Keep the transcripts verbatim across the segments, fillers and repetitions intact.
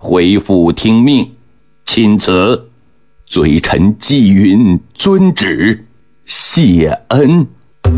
回复听命，钦此。罪臣纪云遵旨，谢恩。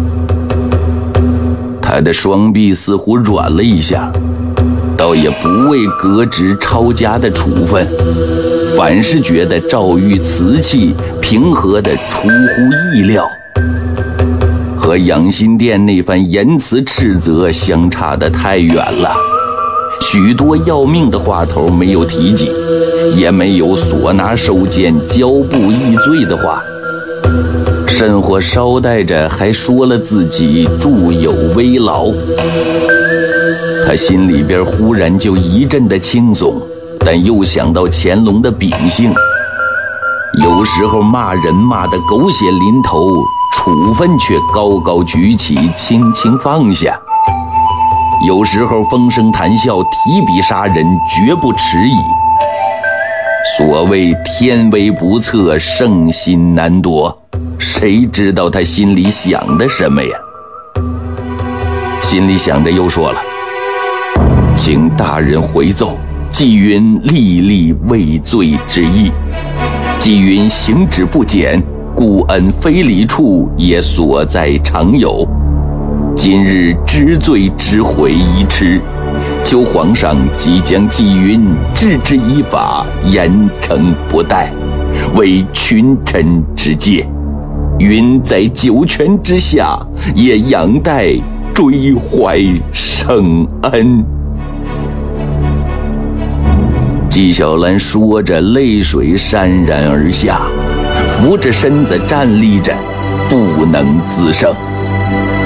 他的双臂似乎软了一下，倒也不为革职抄家的处分，反是觉得赵玉瓷器平和的出乎意料，和养心殿那番言辞斥责相差得太远了。许多要命的话头没有提及，也没有所拿收监交部议罪的话，甚或捎带着还说了自己著有危劳。他心里边忽然就一阵的轻松，但又想到乾隆的秉性，有时候骂人骂得狗血淋头，处分却高高举起，轻轻放下；有时候风声谈笑，提笔杀人，绝不迟疑。所谓天威不测，圣心难夺，谁知道他心里想的什么呀？心里想着又说了，请大人回奏，纪云历历畏罪之意，纪云行止不减，故恩非礼处也所在常有。今日知罪知悔一迟，求皇上即将纪云治之以法，严惩不贷，为群臣之戒。云在九泉之下，也仰待追怀圣恩。纪晓岚说着，泪水潸然而下，扶着身子站立着，不能自胜。